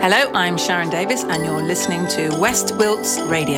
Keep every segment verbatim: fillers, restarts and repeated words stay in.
Hello, I'm Sharon Davis, and you're listening to West Wilts Radio.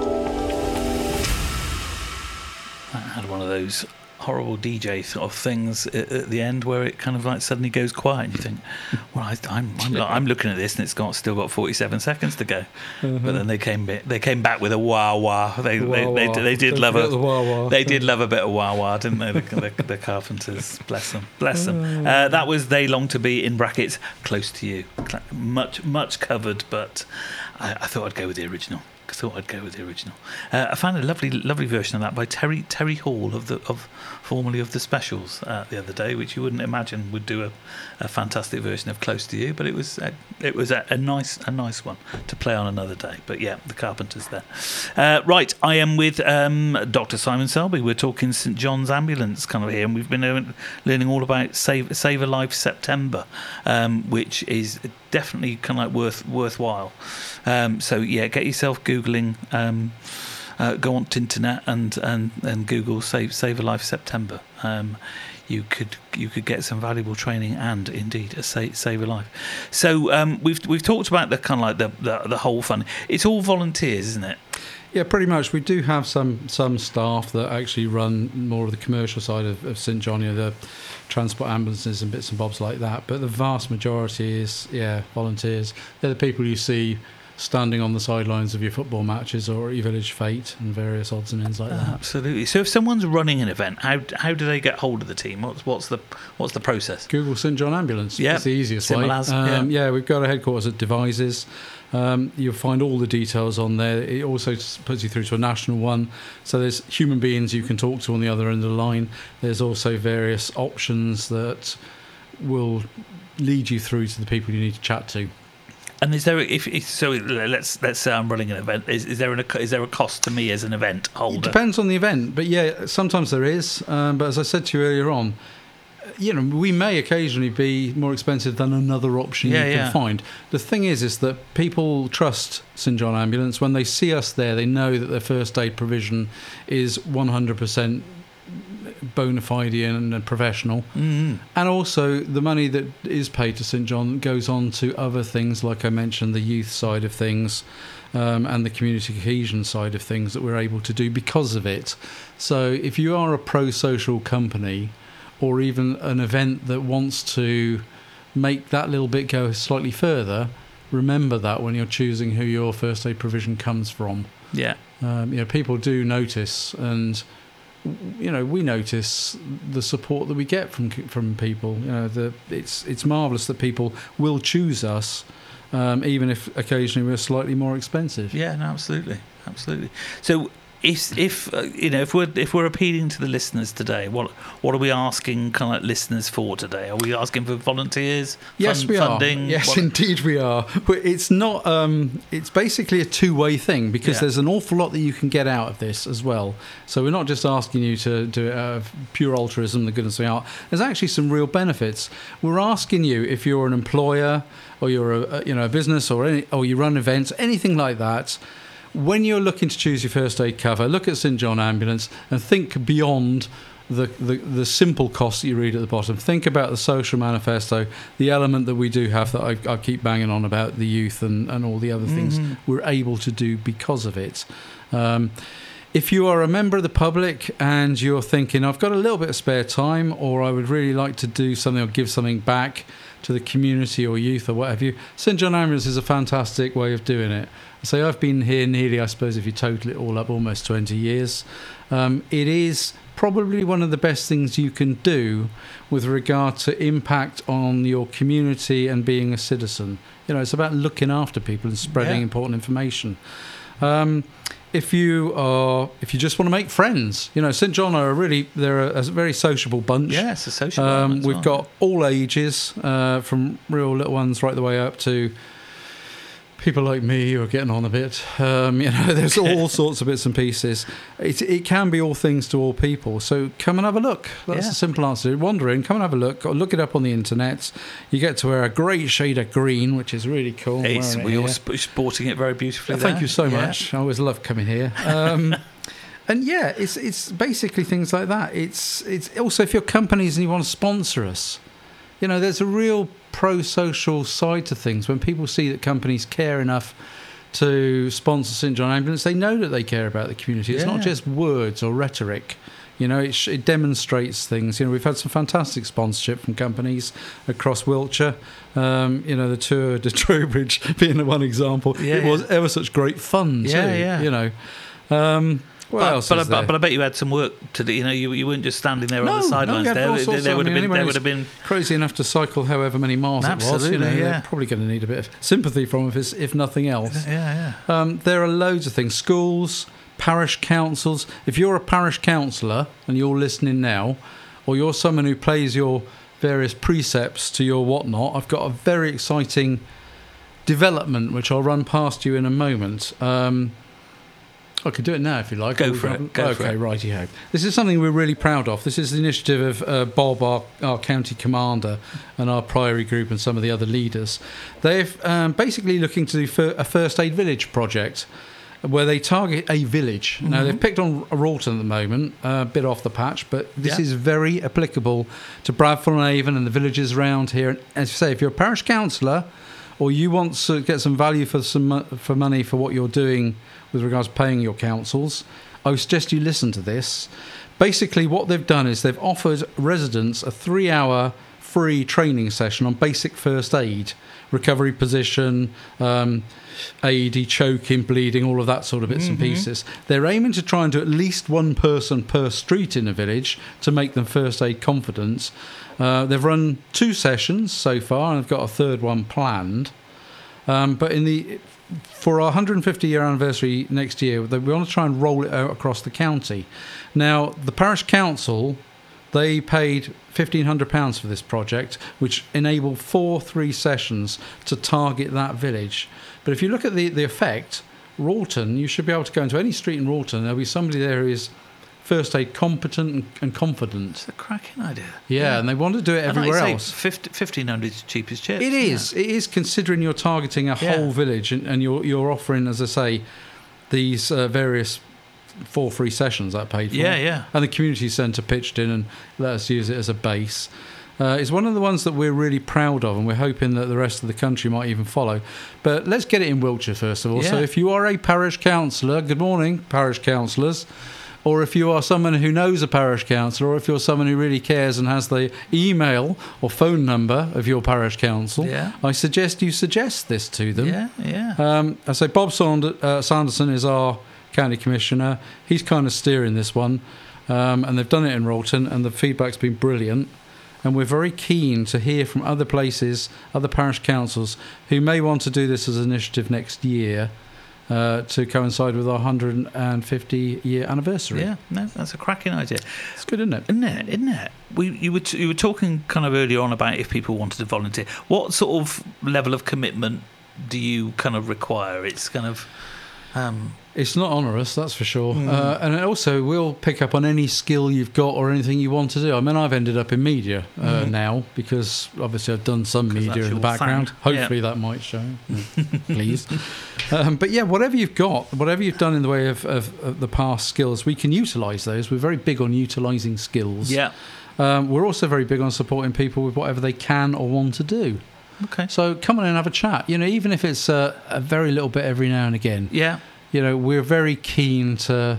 I had one of those horrible D J sort of things at, at the end where it kind of like suddenly goes quiet and you think, well, I, I'm I'm, I'm looking at this and it's got still got forty-seven seconds to go. Uh-huh. But then they came they came back with a wah wah. They the they, wah, they, wah. they, they did Don't love a the wah, wah. they did love a bit of wah wah, didn't they? The, the, the Carpenters, bless them, bless them. Uh, that was They Long to Be, in brackets, Close to You. Much much covered, but I, I thought I'd go with the original. I thought I'd go with the original. Uh, I found a lovely, lovely version of that by Terry Terry Hall of the of formerly of the Specials uh, the other day, which you wouldn't imagine would do a, a fantastic version of Close to You, but it was a, it was a, a nice a nice one to play on another day. But yeah, the Carpenters there. Uh, right, I am with um, Doctor Simon Selby. We're talking St John's Ambulance kind of here, and we've been learning all about Save Save a Life September, um, which is definitely kind of like worth worthwhile. Um, so yeah, get yourself googling. Um, uh, go on to internet and, and, and Google Save Save a Life September. Um, you could you could get some valuable training and indeed a save, save a life. So um, we've we've talked about the kind of like the, the the whole fund. It's all volunteers, isn't it? Yeah, pretty much. We do have some some staff that actually run more of the commercial side of, of St John, you know, the transport ambulances and bits and bobs like that. But the vast majority is, yeah, volunteers. They're the people you see standing on the sidelines of your football matches or your village fete and various odds and ends like that. Absolutely. So if someone's running an event, how how do they get hold of the team? What's what's the what's the process? Google St John Ambulance. Yeah, it's the easiest Simple way. As, um, yeah. yeah, we've got a headquarters at Devizes. Um, you'll find all the details on there. It also puts you through to a national one. So there's human beings you can talk to on the other end of the line. There's also various options that will lead you through to the people you need to chat to. And is there, if, if so, let's let's say I'm running an event. Is, is there an, is there a cost to me as an event holder? It depends on the event, but yeah, sometimes there is. Um, but as I said to you earlier on, you know, we may occasionally be more expensive than another option yeah, you can yeah. find. The thing is, is that people trust St John Ambulance. When they see us there, they know that their first aid provision is one hundred percent bona fide and professional. Mm-hmm. And also the money that is paid to St John goes on to other things, like I mentioned, the youth side of things, um, and the community cohesion side of things that we're able to do because of it. So if you are a pro-social company or even an event that wants to make that little bit go slightly further, remember that when you're choosing who your first aid provision comes from. Yeah. Um, you know, people do notice, and you know, we notice the support that we get from from people. You know, the it's it's marvellous that people will choose us, um, even if occasionally we're slightly more expensive. Yeah, no, absolutely, absolutely. So if if uh, you know if we're if we're appealing to the listeners today, what what are we asking kind of like listeners for today? Are we asking for volunteers? Yes, fund, we funding? are. Yes, what? indeed we are. But it's not. Um, it's basically a two-way thing because Yeah. there's an awful lot that you can get out of this as well. So we're not just asking you to do it out of pure altruism, the goodness of the art. There's actually some real benefits. We're asking you, if you're an employer or you're a, a you know a business or any, or you run events, anything like that. When you're looking to choose your first aid cover, look at St John Ambulance and think beyond the, the, the simple costs that you read at the bottom. Think about the social manifesto, the element that we do have that I, I keep banging on about, the youth and, and all the other things Mm-hmm. we're able to do because of it. Um, if you are a member of the public and you're thinking, I've got a little bit of spare time, or I would really like to do something or give something back to the community or youth or what have you, St John Ambulance is a fantastic way of doing it. So I've been here nearly, I suppose, if you total it all up, almost twenty years. Um, it is probably one of the best things you can do with regard to impact on your community and being a citizen. You know, it's about looking after people and spreading Yeah. important information. Um, if you are, if you just want to make friends, you know, St John are a really, they're a, a very sociable bunch. Yeah, it's a social. Um, one as we've well. got all ages, uh, from real little ones right the way up to people like me who are getting on a bit. Um, you know, there's all sorts of bits and pieces. It, it can be all things to all people. So come and have a look. That's Yeah. a simple answer. Wander in, come and have a look. Or look it up on the internet. You get to wear a great shade of green, which is really cool. It's, Wearing it we all here. sp- sporting it very beautifully. Thank there. you so Yeah. much. I always love coming here. Um, and yeah, it's it's basically things like that. It's it's also if you're companies and you want to sponsor us, you know, there's a real pro-social side to things. When people see that companies care enough to sponsor St John Ambulance, they know that they care about the community. It's Yeah. not just words or rhetoric. You know, it, sh- it demonstrates things. You know, we've had some fantastic sponsorship from companies across Wiltshire. Um, you know, the Tour de Trowbridge being the one example. Yeah, it was yeah. ever such great fun too. Yeah, yeah. You know. Um, what but, else but, is I, there? but I bet you had some work to do. You know, you, you weren't just standing there No, on the no, sidelines. you had there, all there, sorts there of- would I have mean, been. There anyone would have been. crazy enough to cycle however many miles it was. You Absolutely, know, yeah. they're probably going to need a bit of sympathy from us, if, if nothing else. Yeah, yeah. Um, there are loads of things. Schools, parish councils. If you're a parish councillor and you're listening now, or you're someone who plays your various precepts to your whatnot, I've got a very exciting development which I'll run past you in a moment. Um, I could do it now if you like. Go for it. Go okay, for it. righty-ho. This is something we're really proud of. This is the initiative of uh, Bob, our, our county commander, and our Priory group and some of the other leaders. They've um, basically looking to do fir- a first aid village project where they target a village. Mm-hmm. Now, they've picked on Rawton at the moment, a uh, bit off the patch, but this Yeah. is very applicable to Bradford and Avon and the villages around here. And as you say, if you're a parish councillor or you want to get some value for some mo- for money for what you're doing with regards to paying your councils, I would suggest you listen to this. Basically, what they've done is they've offered residents a three-hour free training session on basic first aid, recovery position, um, A E D choking, bleeding, all of that sort of bits Mm-hmm. and pieces. They're aiming to try and do at least one person per street in a village to make them first aid confident. Uh, they've run two sessions so far, and they've got a third one planned. Um, but in the for our one hundred fifty year anniversary next year, we want to try and roll it out across the county. Now, the parish council, they paid fifteen hundred pounds for this project, which enabled four three sessions to target that village. But if you look at the, the effect, Rawton, you should be able to go into any street in Rawton, there'll be somebody there who is first aid competent and, and confident. It's a cracking idea. Yeah, and they want to do it And like everywhere you else. say, fifteen hundred is cheap as chips. It is. It is, considering you're targeting a Yeah. whole village and, and you're you're offering, as I say, these uh, various four free sessions that I paid for. Yeah, yeah. And the community centre pitched in and let us use it as a base. Uh, it's one of the ones that we're really proud of, and we're hoping that the rest of the country might even follow. But let's get it in Wiltshire first of all. So Yeah. if you are a parish councillor, good morning, parish councillors. Or if you are someone who knows a parish council, or if you're someone who really cares and has the email or phone number of your parish council, Yeah. I suggest you suggest this to them. Yeah, yeah. Um, I say Bob Sand- uh, Sanderson is our county commissioner. He's kind of steering this one, um, and they've done it in Rawton, and the feedback's been brilliant. And we're very keen to hear from other places, other parish councils, who may want to do this as an initiative next year. Uh, to coincide with our one hundred fifty year anniversary. Yeah, no, that's a cracking idea. It's good, isn't it? Isn't it? Isn't it? We, you were t- you were talking kind of earlier on about if people wanted to volunteer. What sort of level of commitment do you kind of require? It's kind of um, It's not onerous, that's for sure. Mm. Uh, and it also will pick up on any skill you've got or anything you want to do. I mean, I've ended up in media uh, Mhm. now because obviously I've done some 'Cause media that's in the your background. thing. Hopefully that might show, please. Um, but yeah, whatever you've got, whatever you've done in the way of, of, of the past skills, we can utilise those. We're very big on utilising skills. yeah. Um, we're also very big on supporting people with whatever they can or want to do. Okay. So come on and have a chat. You know, even if it's uh, a very little bit every now and again. Yeah. You know, we're very keen to.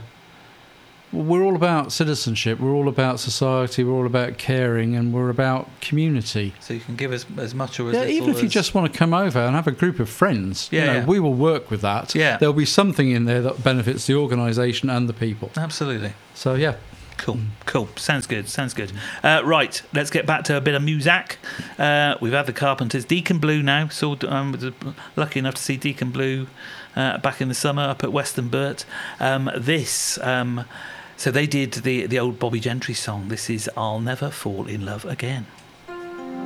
We're all about citizenship. We're all about society. We're all about caring, and we're about community. So you can give as as much or as Yeah, little even if you as- just want to come over and have a group of friends, Yeah, you know, yeah. we will work with that. Yeah. There'll be something in there that benefits the organisation and the people. Absolutely. So yeah, Cool, cool. Sounds good, sounds good. Uh, right, let's get back to a bit of music. Uh, we've had the Carpenters. Deacon Blue now. Saw, um, was lucky enough to see Deacon Blue uh, back in the summer up at Weston Burt. Um, this, um, so they did the, the old Bobby Gentry song. This is I'll Never Fall in Love Again.